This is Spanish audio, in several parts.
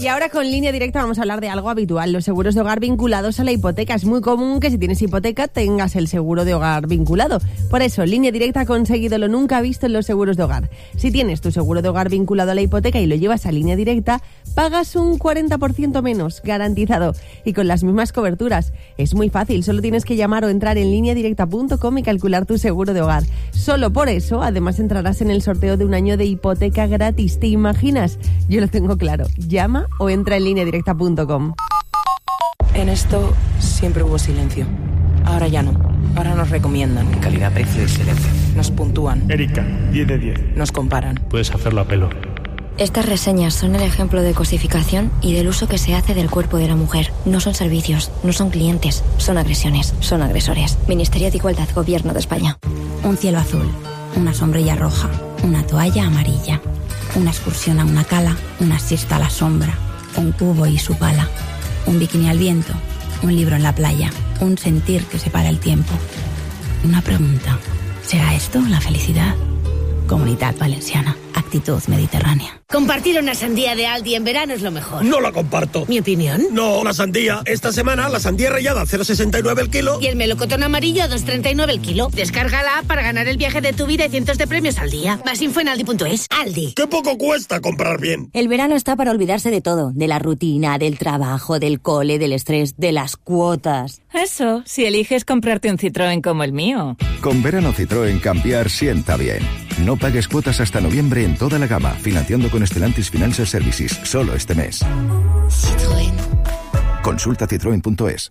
Y ahora con Línea Directa vamos a hablar de algo habitual, los seguros de hogar vinculados a la hipoteca. Es muy común que si tienes hipoteca tengas el seguro de hogar vinculado. Por eso, Línea Directa ha conseguido lo nunca visto en los seguros de hogar. Si tienes tu seguro de hogar vinculado a la hipoteca y lo llevas a Línea Directa, pagas un 40% menos, garantizado, y con las mismas coberturas. Es muy fácil, solo tienes que llamar o entrar en lineadirecta.com y calcular tu seguro de hogar. Solo por eso, además, entrarás en el sorteo de un año de hipoteca gratis. ¿Te imaginas? Yo lo tengo claro. Llama o entra en lineadirecta.com. En esto siempre hubo silencio. Ahora ya no. Ahora nos recomiendan. Calidad, precio, excelencia. Nos puntúan. Erika, 10 de 10. Nos comparan. Puedes hacerlo a pelo. Estas reseñas son el ejemplo de cosificación y del uso que se hace del cuerpo de la mujer. No son servicios, no son clientes, son agresiones, son agresores. Ministerio de Igualdad, Gobierno de España. Un cielo azul, una sombrilla roja, una toalla amarilla, una excursión a una cala, una siesta a la sombra, un cubo y su pala, un bikini al viento, un libro en la playa, un sentir que separa el tiempo. Una pregunta, ¿será esto la felicidad? Comunidad Valenciana, actitud mediterránea. Compartir una sandía de Aldi en verano es lo mejor. No la comparto. ¿Mi opinión? No, la sandía. Esta semana la sandía rallada 0,69 el kilo. Y el melocotón amarillo a 2,39 el kilo. Descárgala para ganar el viaje de tu vida y cientos de premios al día. Más info en aldi.es. Aldi. ¡Qué poco cuesta comprar bien! El verano está para olvidarse de todo. De la rutina, del trabajo, del cole, del estrés, de las cuotas. Eso, si eliges comprarte un Citroën como el mío. Con verano Citroën cambiar sienta bien. No pagues cuotas hasta noviembre en toda la gama, financiando con Stellantis Financial Services, solo este mes. Citroën. Consulta citroen.es.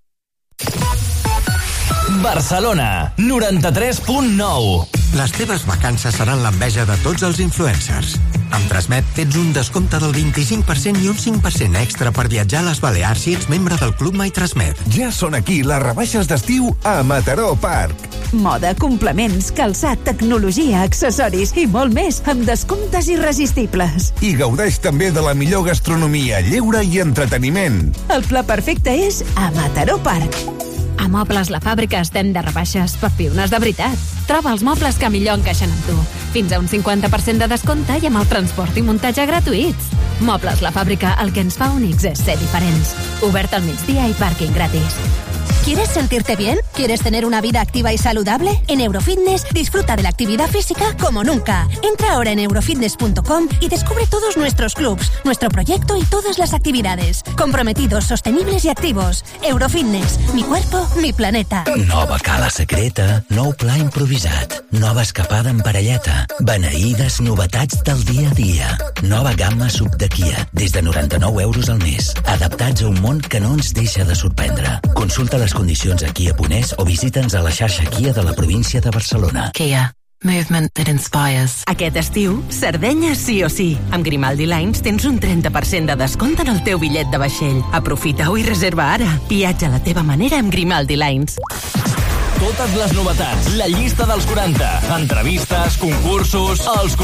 Barcelona, 93.9. Les teves vacances seran l'enveja de tots els influencers. Amb Transmet tens un descompte del 25% i un 5% extra per viatjar a les Balears si ets membre del Club My Transmet. Ja són aquí les rebaixes d'estiu a Mataró Park. Moda, complements, calçat, tecnologia, accessoris i molt més amb descomptes irresistibles. I gaudeix també de la millor gastronomia, lleure i entreteniment. El pla perfecte és a Mataró Park. A Mobles La Fàbrica estem de rebaixes per piones de veritat. Troba els mobles que millor encaixen amb tu. Fins a un 50% de descompte i amb el transport i muntatge gratuïts. Mobles La Fàbrica, el que ens fa únics és ser diferents. Obert al migdia i pàrquing gratis. ¿Quieres sentirte bien? ¿Quieres tener una vida activa y saludable? En Eurofitness disfruta de la actividad física como nunca. Entra ahora en eurofitness.com y descubre todos nuestros clubs, nuestro proyecto y todas las actividades. Comprometidos, sostenibles y activos. Eurofitness. Mi cuerpo, mi planeta. Nova cala secreta, nou pla improvisat, nova escapada en parelleta, beneïdes novetats del dia a dia. Nova gamma sub de Kia, des de 99 euros al mes. Adaptats a un món que no ens deixa de sorprendre. Consulta les condicions a Kia.es o visita'ns a la xarxa Kia de la província de Barcelona. Kia. Movement that inspires. Aquest estiu, Sardenya sí o sí. Amb Grimaldi Lines tens un 30% de descompte en el teu bitllet de vaixell. Aprofita-ho i reserva ara. Viatja a la teva manera amb Grimaldi Lines. Totes les novetats, la llista dels 40, entrevistes, concursos, els